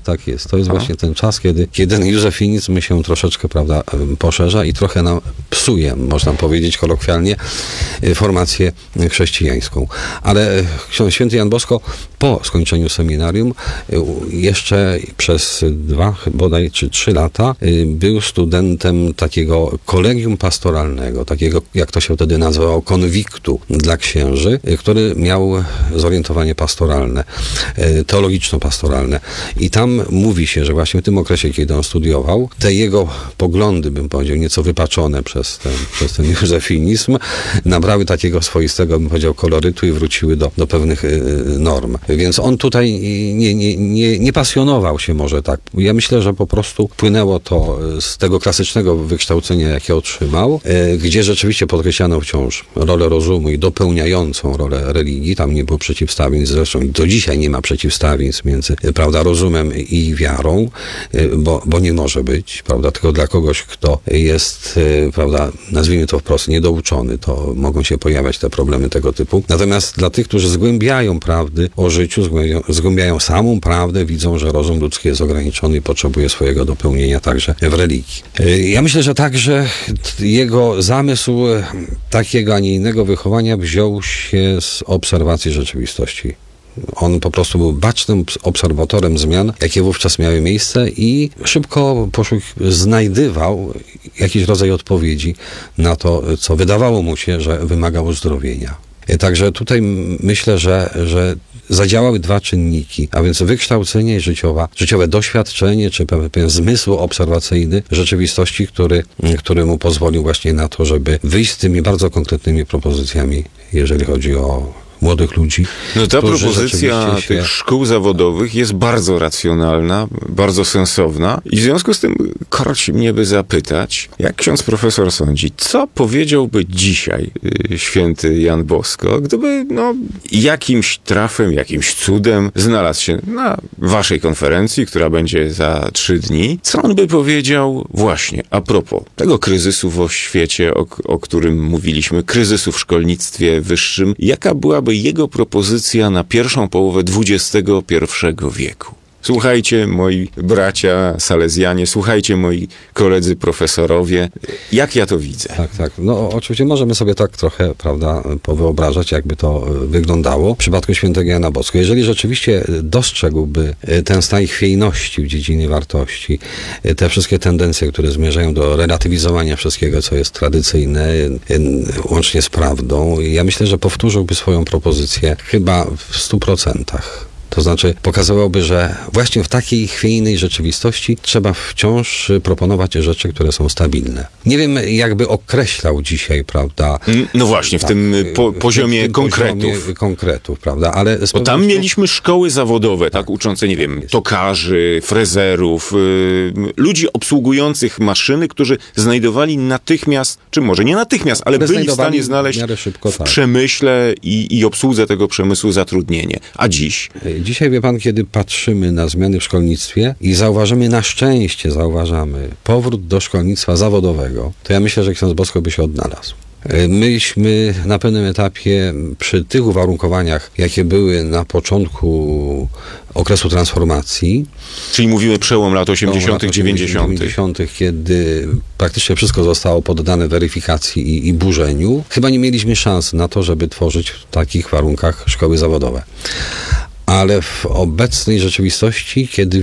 Tak jest. To jest właśnie ten czas, kiedy ten józefinizm się troszeczkę, prawda, poszerza i trochę nam psuje, można powiedzieć kolokwialnie, formację chrześcijańską. Ale święty Jan Bosko po skończeniu seminarium jeszcze przez 2 bodaj czy 3 lata był studentem takiego kolegium pastoralnego, takiego, jak to się wtedy nazywało, konwiktu dla księży, który miał zorientowanie pastoralne, teologiczno-pastoralne. I tam mówi się, że właśnie w tym okresie, kiedy on studiował, te jego poglądy, bym powiedział, nieco wypaczone przez ten józefinizm, nabrały takiego swoistego, bym powiedział, kolorytu i wróciły do pewnych norm. Więc on tutaj nie pasjonował się może tak. Ja myślę, że po prostu płynęło to z tego klasycznego wykształcenia, jakie otrzymał, gdzie rzeczywiście podkreślano wciąż rolę rozumu i dopełniającą rolę religii. Tam nie było przeciwstawień, zresztą do dzisiaj nie ma przeciwstawieństw między, prawda, rozumem i wiarą, bo nie może być, prawda, tylko dla kogoś, kto jest, prawda, nazwijmy to wprost, niedouczony, to mogą się pojawiać te problemy tego typu. Natomiast dla tych, którzy zgłębiają prawdy o życiu, zgłębiają samą prawdę, widzą, że rozum ludzki jest ograniczony i potrzebuje swojego dopełnienia także w religii. Ja myślę, że także jego zamysł takiego, a nie innego wychowania wziął się z obserwacji rzeczywistości. On po prostu był bacznym obserwatorem zmian, jakie wówczas miały miejsce i szybko znajdywał jakiś rodzaj odpowiedzi na to, co wydawało mu się, że wymaga uzdrowienia. Także tutaj myślę, że zadziałały 2 czynniki, a więc wykształcenie życiowe doświadczenie, czy pewien zmysł obserwacyjny rzeczywistości, który mu pozwolił właśnie na to, żeby wyjść z tymi bardzo konkretnymi propozycjami, jeżeli chodzi o młodych ludzi. No ta propozycja tych szkół zawodowych jest bardzo racjonalna, bardzo sensowna i w związku z tym korci mnie, by zapytać, jak ksiądz profesor sądzi, co powiedziałby dzisiaj święty Jan Bosko, gdyby jakimś trafem, jakimś cudem znalazł się na waszej konferencji, która będzie za 3 dni. Co on by powiedział właśnie a propos tego kryzysu w oświecie, o którym mówiliśmy, kryzysu w szkolnictwie wyższym? Jaka byłaby jego propozycja na pierwszą połowę XXI wieku? Słuchajcie, moi bracia salezjanie, słuchajcie, moi koledzy profesorowie, jak ja to widzę. Tak. No oczywiście możemy sobie tak trochę, prawda, powyobrażać, jakby to wyglądało w przypadku świętego Jana Bosko. Jeżeli rzeczywiście dostrzegłby ten stan chwiejności w dziedzinie wartości, te wszystkie tendencje, które zmierzają do relatywizowania wszystkiego, co jest tradycyjne, łącznie z prawdą, ja myślę, że powtórzyłby swoją propozycję chyba w 100%. To znaczy pokazywałoby, że właśnie w takiej chwiejnej rzeczywistości trzeba wciąż proponować rzeczy, które są stabilne. Nie wiem, jakby określał dzisiaj, prawda? No właśnie, w tym poziomie konkretów, prawda? Ale bo tam mieliśmy szkoły zawodowe, tak, uczące, nie wiem, tokarzy, frezerów, ludzi obsługujących maszyny, którzy znajdowali natychmiast, czy może nie natychmiast, ale byli w stanie znaleźć w przemyśle i obsłudze tego przemysłu zatrudnienie. A dziś? Dzisiaj, wie pan, kiedy patrzymy na zmiany w szkolnictwie i na szczęście zauważamy powrót do szkolnictwa zawodowego, to ja myślę, że ksiądz Bosko by się odnalazł. Myśmy na pewnym etapie przy tych uwarunkowaniach, jakie były na początku okresu transformacji. Czyli mówimy przełom lat 80., 90., kiedy praktycznie wszystko zostało poddane weryfikacji i burzeniu. Chyba nie mieliśmy szans na to, żeby tworzyć w takich warunkach szkoły zawodowe. Ale w obecnej rzeczywistości, kiedy